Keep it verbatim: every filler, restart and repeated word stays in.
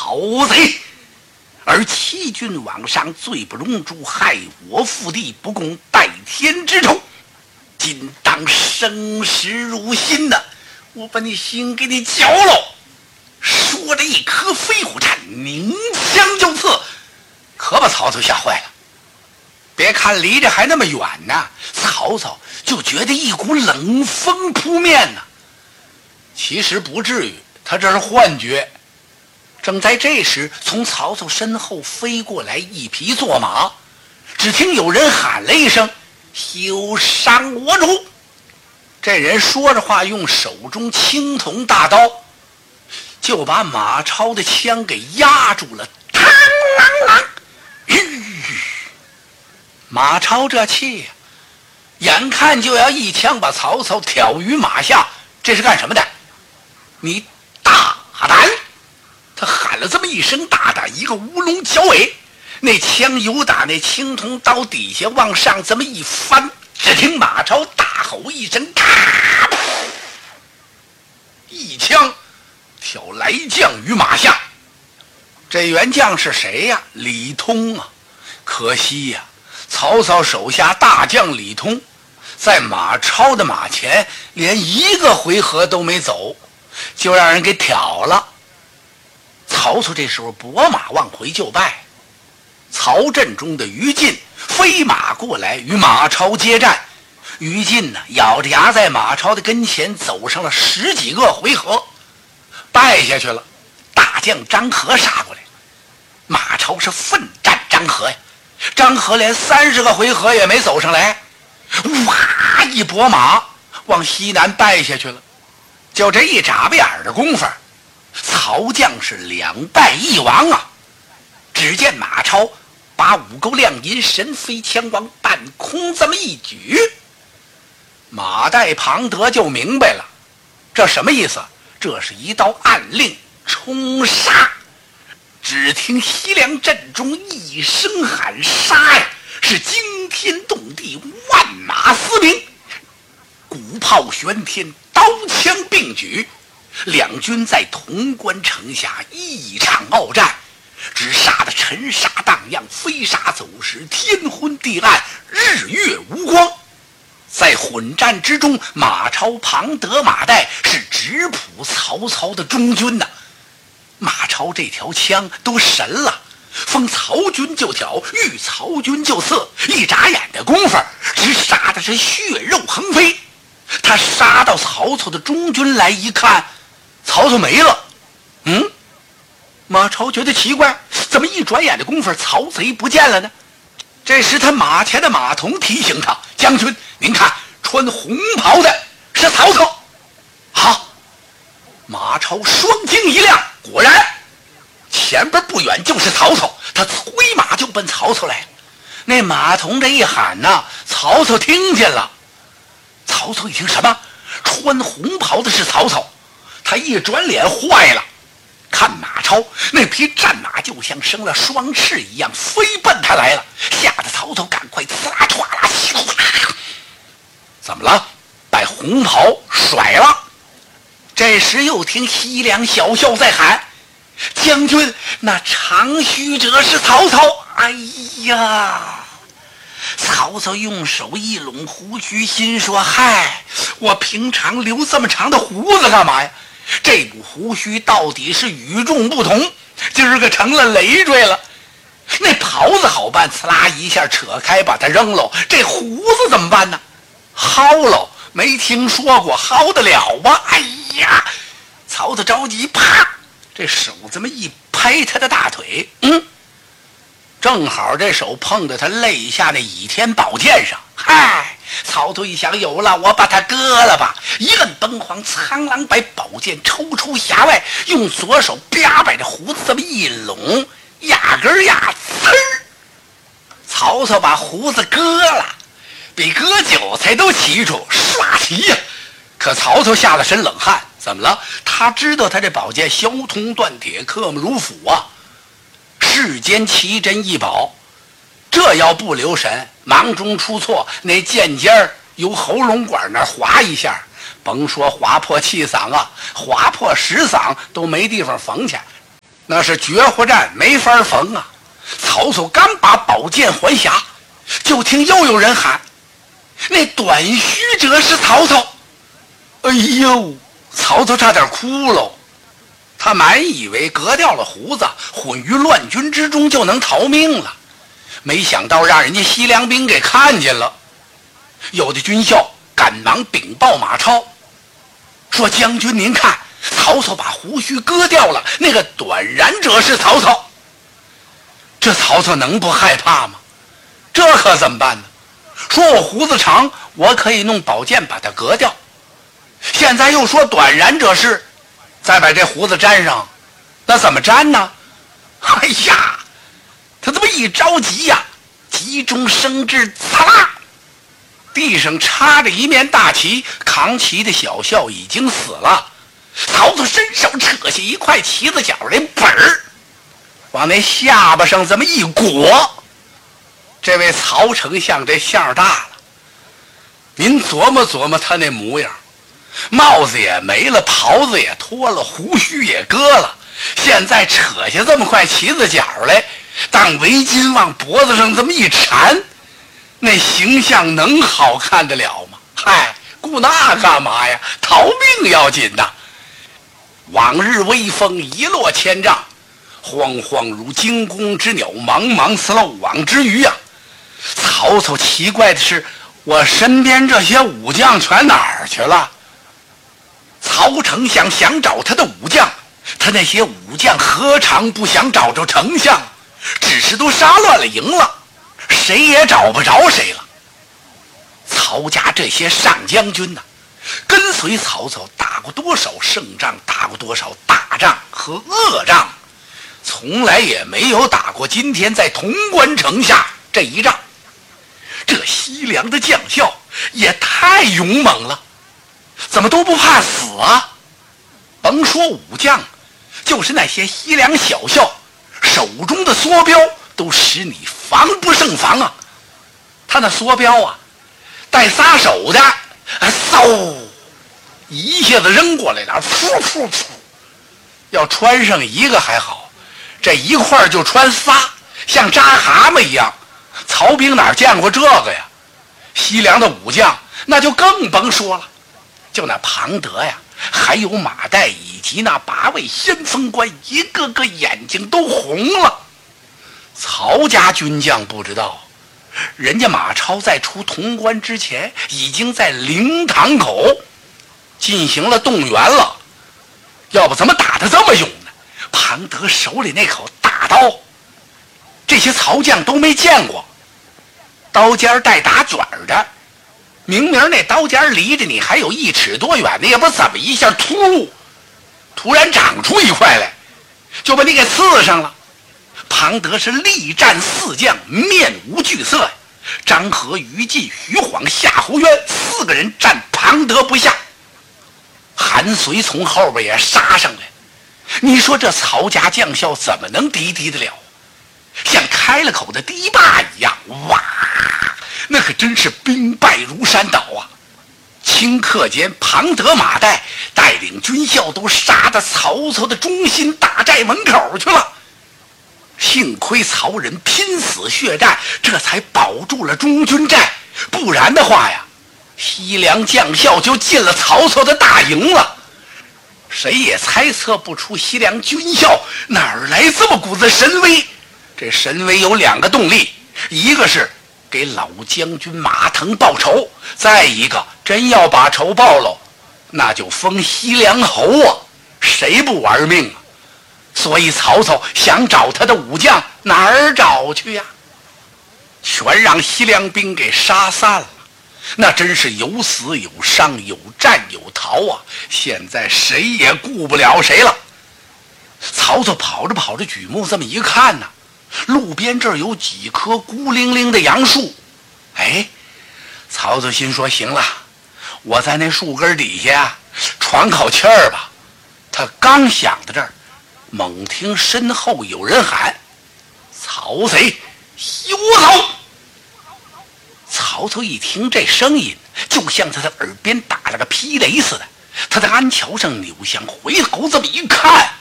曹贼！而欺君罔上，罪不容诛，害我父弟，不共戴天之仇。今当生死入心呐！我把你心给你绞了！说着，一颗飞虎铲，拧枪就刺，可把曹操吓坏了。别看离着还那么远呢，曹操就觉得一股冷风扑面呢。其实不至于，他这是幻觉。正在这时，从曹操身后飞过来一匹坐马，只听有人喊了一声：“休伤我主！”这人说着话，用手中青铜大刀就把马超的枪给压住了。嘡啷啷，马超这气呀、啊，眼看就要一枪把曹操挑于马下，这是干什么的？你大胆！他喊了这么一声大胆，一个乌龙绞尾，那枪由打那青铜刀底下往上这么一翻，只听马超大吼一声，咔，一枪挑来将于马下。这员将是谁呀？李通啊！可惜呀、啊，曹操手下大将李通在马超的马前连一个回合都没走，就让人给挑了。曹操这时候拨马往回就拜，曹阵中的于禁飞马过来与马超接战。于禁呢，咬着牙在马超的跟前走上了十几个回合，败下去了。大将张合杀过来，马超是奋战张合呀，张合连三十个回合也没走上来，哇，一拨马往西南败下去了。就这一眨巴眼的功夫，曹将是两败一亡啊！只见马超把五钩亮银神飞枪往半空这么一举，马岱、庞德就明白了，这什么意思？这是一道暗令，冲杀！只听西凉阵中一声喊杀呀，是惊天动地，万马嘶鸣，鼓炮喧天，刀枪并举。两军在潼关城下一场鏖战，只杀得尘沙荡漾，飞沙走石，天昏地暗，日月无光。在混战之中，马超、庞德、马岱是直扑曹操的中军呐、啊。马超这条枪都神了，逢曹军就挑，遇曹军就刺，一眨眼的功夫，只杀的是血肉横飞。他杀到曹操的中军来一看，曹操没了。嗯，马超觉得奇怪，怎么一转眼的功夫曹贼不见了呢？这时他马前的马童提醒他：“将军，您看，穿红袍的是曹操。”好，马超双睛一亮，果然前边不远就是曹操，他催马就奔曹操来了。那马童这一喊呢，曹操听见了。曹操一听什么？穿红袍的是曹操，他一转脸坏了，看马超那匹战马就像生了双翅一样飞奔他来了，吓得曹操赶快呲啦唰啦咻啦，怎么了？把红袍甩了。这时又听西凉小校在喊：“将军，那长须者是曹操！”哎呀！曹操用手一拢胡须，心说：“嗨，我平常留这么长的胡子干嘛呀？这股胡须到底是与众不同，今儿个成了累赘了。那袍子好办，呲啦一下扯开，把它扔喽。这胡子怎么办呢？薅喽，没听说过，薅得了吗？哎呀！”曹操着急，啪，这手这么一拍他的大腿，嗯。正好这手碰到他肋下那倚天宝剑上，嗨！曹操一想，有了，我把他割了吧！一摁崩簧，苍狼把宝剑抽出匣外，用左手啪把这胡子这么一拢，压根呀，呲儿！曹操把胡子割了，比割韭菜都齐出，唰齐呀！可曹操吓了身冷汗，怎么了？他知道他这宝剑削铜断铁，刻木如斧啊！世间奇珍异宝，这要不留神，忙中出错，那剑尖儿由喉咙管那儿划一下，甭说划破气嗓啊，划破实嗓都没地方缝去。 那是绝户战，没法缝啊！曹操刚把宝剑还匣，就听又有人喊：“那短须者是曹操！”哎呦，曹操差点哭了。他满以为割掉了胡子，混于乱军之中就能逃命了，没想到让人家西凉兵给看见了。有的军校赶忙禀报马超，说：“将军您看，曹操把胡须割掉了，那个短髯者是曹操。”这曹操能不害怕吗？这可怎么办呢？说我胡子长，我可以弄宝剑把它割掉，现在又说短髯者是，再把这胡子粘上，那怎么粘呢？哎呀，他这么一着急呀，急中生智，擦啦，地上插着一面大旗，扛旗的小校已经死了。曹操伸手扯下一块旗子角来，本儿往那下巴上这么一裹。这位曹丞相这相大了，您琢磨琢磨他那模样，帽子也没了，袍子也脱了，胡须也割了，现在扯下这么块旗子角来，当围巾往脖子上这么一缠，那形象能好看得了吗？嗨，顾那干嘛呀？逃命要紧呐！往日威风一落千丈，惶惶如惊弓之鸟，茫茫似漏网之鱼啊！曹操奇怪的是，我身边这些武将全哪儿去了？曹丞相想找他的武将，他那些武将何尝不想找着丞相？只是都杀乱了营了，谁也找不着谁了。曹家这些上将军呢、啊，跟随曹操打过多少胜仗，打过多少大仗和恶仗，从来也没有打过今天在潼关城下这一仗。这西凉的将校也太勇猛了，怎么都不怕死啊？甭说武将，就是那些西凉小校，手中的梭镖都使你防不胜防啊！他那梭镖啊，带撒手的，嗖，一下子扔过来了，噗噗噗，要穿上一个还好，这一块就穿仨，像扎蛤蟆一样。曹兵哪见过这个呀？西凉的武将那就更甭说了，就那庞德呀，还有马岱以及那八位先锋官，一个个眼睛都红了。曹家军将不知道，人家马超在出潼关之前，已经在灵堂口进行了动员了。要不怎么打得这么勇呢？庞德手里那口大刀，这些曹将都没见过，刀尖带打卷的，明明那刀尖离着你还有一尺多远呢，也不知怎么一下突突然长出一块来，就把你给刺上了。庞德是力战四将，面无惧色呀。张合、于禁、徐晃、夏侯渊四个人战庞德不下，韩遂从后边也杀上来。你说这曹家将校怎么能敌敌得了？像开了口的堤坝一样，哇，那可真是兵败如山倒啊！顷刻间，庞德、马岱带领军校都杀到曹操的中心大寨门口去了。幸亏曹仁拼死血战，这才保住了中军寨，不然的话呀，西凉将校就进了曹操的大营了。谁也猜测不出西凉军校哪儿来这么股子神威。这神威有两个动力，一个是给老将军马腾报仇，再一个真要把仇报喽，那就封西凉侯啊，谁不玩命啊？所以曹操想找他的武将，哪儿找去呀？全让西凉兵给杀散了，那真是有死有伤，有战有逃啊！现在谁也顾不了谁了。曹操跑着跑着，举目这么一看呢、啊，路边这儿有几棵孤零零的杨树。哎，曹操心说：行了，我在那树根底下喘口气儿吧。他刚想到这儿，猛听身后有人喊：曹贼，休走！曹操一听这声音，就像他的耳边打了个霹雷似的。他在鞍桥上扭向，回头这么一看，